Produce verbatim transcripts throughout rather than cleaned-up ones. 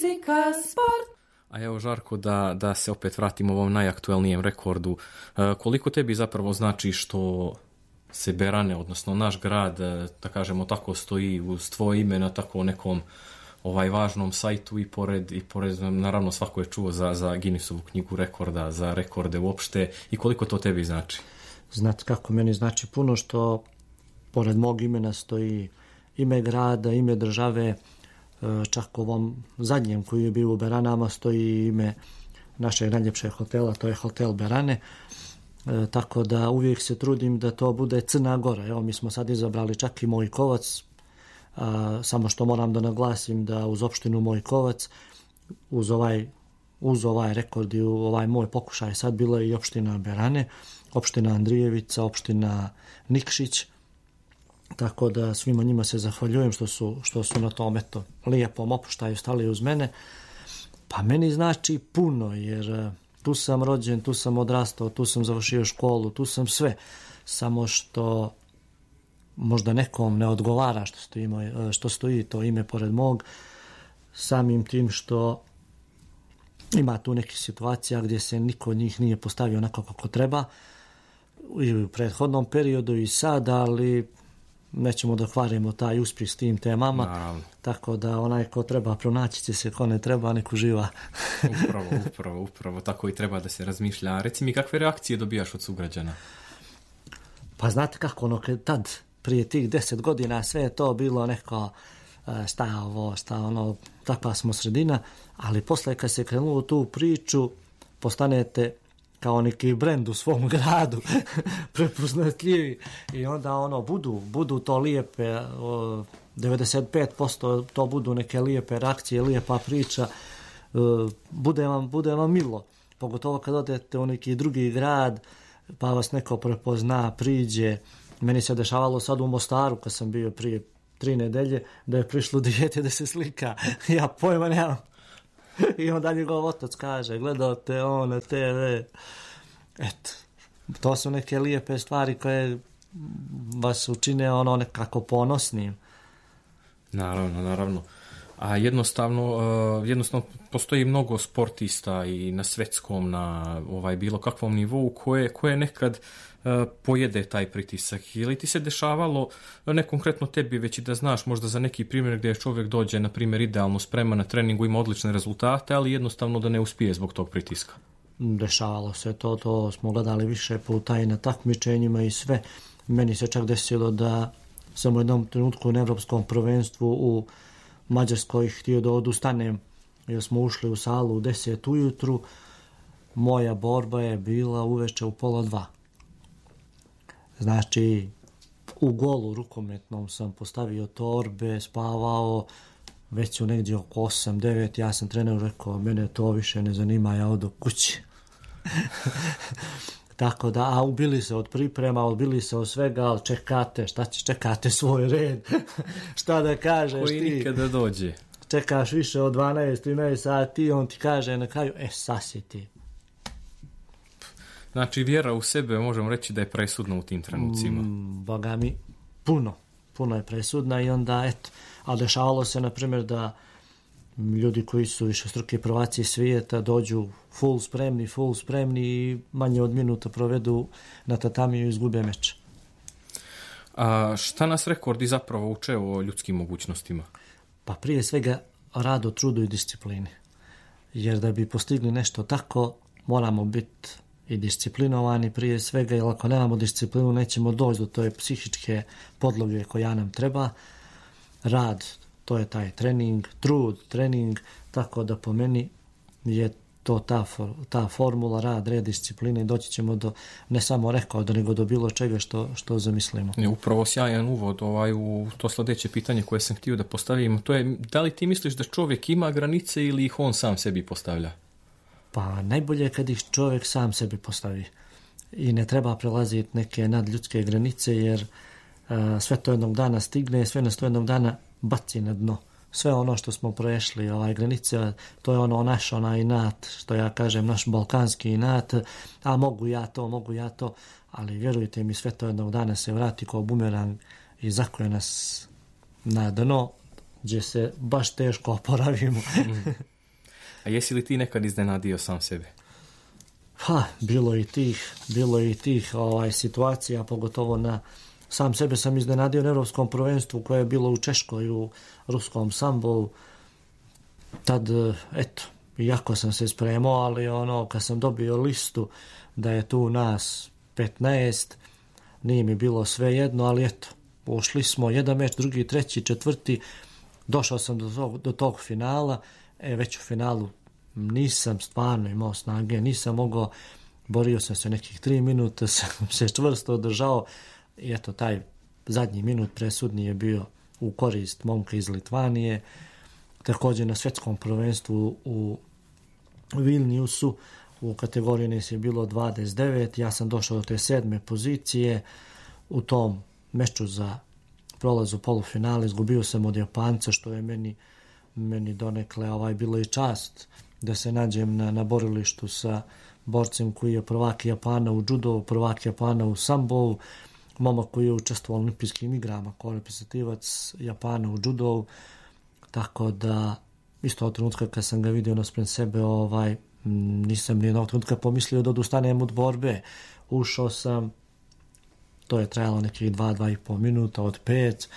Muzika, sport. A evo Žarko, da, da se opet vratimo ovom najaktuelnijem rekordu. E, koliko tebi zapravo znači što se Berane, odnosno naš grad, da kažemo tako, stoji uz tvoje ime na tako nekom ovaj važnom sajtu i pored, i pored naravno svako je čuo za, za Guinnessovu knjigu rekorda, za rekorde uopšte, i koliko to tebi znači? Znate kako meni znači puno što pored mog imena stoji ime grada, ime države, čak u ovom zadnjem koji je bio u Beranama stoji ime našeg najljepšeg hotela, to je Hotel Berane, e, tako da uvijek se trudim da to bude Crna Gora. Evo mi smo sad izabrali čak i Mojkovac, a, samo što moram da naglasim da uz opštinu Mojkovac, uz ovaj, uz ovaj rekord i ovaj moj pokušaj sad bilo je i opština Berane, opština Andrijevica, opština Nikšić, tako da svima njima se zahvaljujem što su, što su na tom eto lijepom opuštaju stali uz mene. Pa meni znači puno, jer tu sam rođen, tu sam odrastao, tu sam završio školu, tu sam sve, samo što možda nekom ne odgovara što stoji, moj, što stoji to ime pored mog, samim tim što ima tu nekih situacija gdje se niko od njih nije postavio onako kako treba i u prethodnom periodu i sad, ali nećemo da kvarimo taj uspjeh s tim temama, Naravno. Tako da onaj ko treba pronaći će se, ko ne treba nek uživa. upravo, upravo, upravo, tako i treba da se razmišlja. Reci mi, kakve reakcije dobijaš od sugrađana? Pa znate kako, ono, kad tad, prije tih deset godina, sve je to bilo neko šta ovo, šta ono, takva smo sredina, ali posle kad se krenulo u tu priču, postanete kao neki brend u svom gradu, prepoznatljivi, i onda ono, budu, budu to lijepe, devedeset pet posto to budu neke lijepe reakcije, lijepa priča, bude vam, bude vam milo, pogotovo kad odete u neki drugi grad, pa vas neko prepozna, priđe. Meni se dešavalo sad u Mostaru, kad sam bio prije tri nedelje, da je prišlo dijete da se slika, ja pojma nemam. I onda njegov otac kaže, gledao te on na te ve. Eto, to su neke lijepe stvari koje vas učine ono nekako ponosnim. Naravno, naravno. A jednostavno, uh, jednostavno postoji mnogo sportista i na svetskom, na ovaj bilo kakvom nivou koje, koje nekad uh, pojede taj pritisak. Je li ti se dešavalo, ne konkretno tebi, već i da znaš možda za neki primjer gdje čovjek dođe, na primjer, idealno spreman na treningu, ima odlične rezultate, ali jednostavno da ne uspije zbog tog pritiska? Dešavalo se to, to smo gledali više puta i na takmičenjima i sve. Meni se čak desilo da sam u jednom trenutku na evropskom prvenstvu u Mađarskoj htio da odustanem, jer smo ušli u salu u deset ujutru, moja borba je bila uveče u pola dva. Znači, u golu rukometnom sam postavio torbe, spavao, već su negdje oko osam devet, ja sam treneru rekao, mene to više ne zanima, ja odo kući. Tako da, a ubili se od priprema, ubili se od svega, ali čekate, šta će, čekate svoj red, šta da kažeš koji ti. Koji nikada dođe. Čekaš više od dvanaest trinaest sati, on ti kaže na kraju, e, sasi ti. Znači, vjera u sebe, možemo reći da je presudna u tim trenucima. Mm, boga mi, puno, puno je presudna i onda, eto, ali dešavalo se, na primjer, da ljudi koji su višestruki prvaci svijeta dođu full spremni, full spremni i manje od minuta provedu na tatamiju i izgube meč. A šta nas rekordi zapravo uče o ljudskim mogućnostima? Pa prije svega rad, trudu i disciplini. Jer da bi postigli nešto tako, moramo biti i disciplinovani prije svega, jer ako nemamo disciplinu nećemo doći do toj psihičke podloge koja nam treba. Rad, to je taj trening, trud, trening, tako da po meni je to ta, for, ta formula, rad, red, discipline, i doći ćemo do, ne samo rekao, da nego do bilo čega što, što zamislimo. Je upravo sjajan uvod ovaj, u to sljedeće pitanje koje sam htio da postavim, to je, da li ti misliš da čovjek ima granice ili ih on sam sebi postavlja? Pa najbolje je kad ih čovjek sam sebi postavi i ne treba prelaziti neke nadljudske granice, jer a, sve to jednog dana stigne, sve nas to jednog dana baci na dno. Sve ono što smo prešli, ovaj granice, to je ono naš onaj inat, što ja kažem, naš balkanski inat, a mogu ja to, mogu ja to, ali vjerujte mi, sve to jednog dana se vrati kao bumerang i zakuje nas na dno, gdje se baš teško oporavimo. A jesi li ti nekad iznenadio sam sebe? Pa, bilo i tih, bilo i tih ovaj, situacija, pogotovo na sam sebe sam iznenadio na Europskom prvenstvu koje je bilo u Češkoj, u ruskom sambovu. Tad, eto, iako sam se spremao, ali ono, kad sam dobio listu da je tu nas petnaest, nije mi bilo sve jedno, ali eto, ušli smo jedan meč, drugi, treći, četvrti, došao sam do tog, do tog finala, e, već u finalu nisam stvarno imao snage, nisam mogao, borio sam se nekih tri minuta, sam se čvrsto održao i eto, taj zadnji minut presudni je bio u korist momka iz Litvanije. Također na svjetskom prvenstvu u Vilniusu u kategoriji nas je bilo dvadeset devet, ja sam došao do te sedme pozicije. U tom meču za prolaz u polufinale izgubio sam od Japanca, što je meni, meni donekle ovaj, bilo i čast da se nađem na, na borilištu sa borcem koji je prvak Japana u judovu, prvak Japana u sambovu, momak koji je učestvovao u olimpijskim igrama kao reprezentativac Japana u judovu. Tako da, isto od trenutka kad sam ga vidio naspred sebe, ovaj, nisam ni jednog trenutka pomislio da odustanem od borbe. Ušao sam, to je trajalo nekih dva, dva i pol minuta od pet,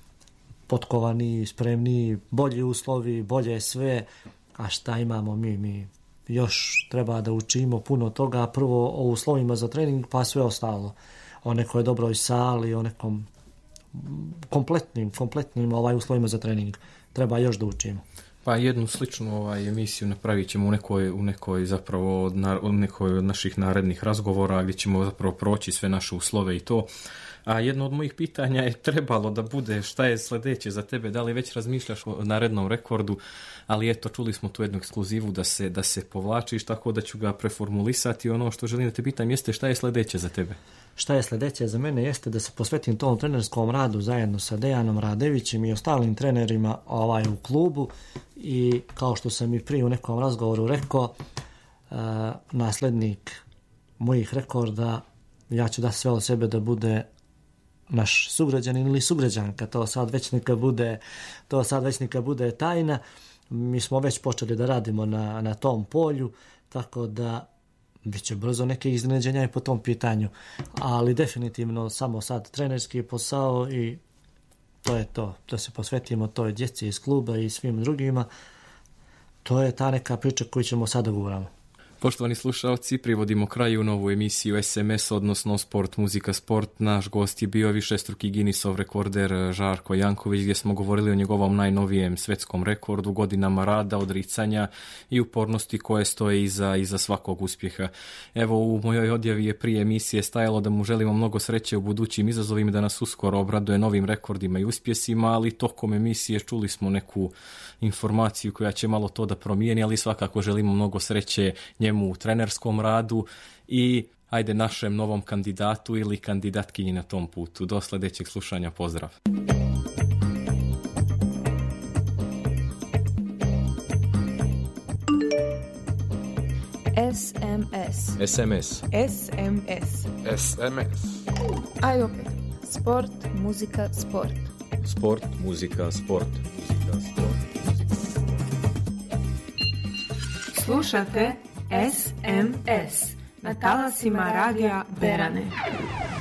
potkovani, spremni, bolji uslovi, bolje sve, a šta imamo mi? Mi još treba da učimo puno toga, prvo o uslovima za trening, pa sve ostalo. O nekoj dobroj sali, o nekom kompletnim, kompletnim ovaj uslovima za trening. Treba još da učimo. Pa jednu sličnu ovaj emisiju napravit ćemo u nekoj, u nekoj zapravo na, u nekoj od naših narednih razgovora gdje ćemo zapravo proći sve naše uslove i to. A jedno od mojih pitanja je trebalo da bude šta je sljedeće za tebe, da li već razmišljaš o narednom rekordu, ali eto, čuli smo tu jednu ekskluzivu da se, da se povlačiš, tako da ću ga preformulisati. Ono što želim da te pitam jeste šta je sljedeće za tebe? Šta je sljedeće za mene jeste da se posvetim tom trenerskom radu zajedno sa Dejanom Radevićem i ostalim trenerima ovaj, u klubu i kao što sam i prije u nekom razgovoru rekao, uh, nasljednik mojih rekorda, ja ću da sve od sebe da bude naš sugrađanin ili sugrađanka, to sad već neka bude, to sad već neka bude tajna. Mi smo već počeli da radimo na, na tom polju, tako da bit će brzo neke iznenađenja i po tom pitanju, ali definitivno samo sad trenerski posao i to je to, da se posvetimo toj djeci iz kluba i svim drugima. To je ta neka priča koju ćemo sada govoriti. Poštovani slušalci, privodimo kraju novu emisiju S M S, odnosno Sport, muzika, sport. Naš gost je bio višestruki Guinnessov rekorder Žarko Janković, gdje smo govorili o njegovom najnovijem svjetskom rekordu, godinama rada, odricanja i upornosti koje stoje iza, iza svakog uspjeha. Evo, u mojoj odjavi je prije emisije stajalo da mu želimo mnogo sreće u budućim izazovima, da nas uskoro obraduje novim rekordima i uspjesima, ali tokom emisije čuli smo neku informaciju koja će malo to da promijeni, ali svakako želimo mnogo sreće njemu u trenerskom radu i ajde našem novom kandidatu ili kandidatkinji na tom putu. Do sljedećeg slušanja, pozdrav. S M S. S M S. S M S. S M S. Aj opet. Sport, muzika, sport. Sport, muzika, sport. Muzika, sport. Slušate S M S na talasima radija Berane.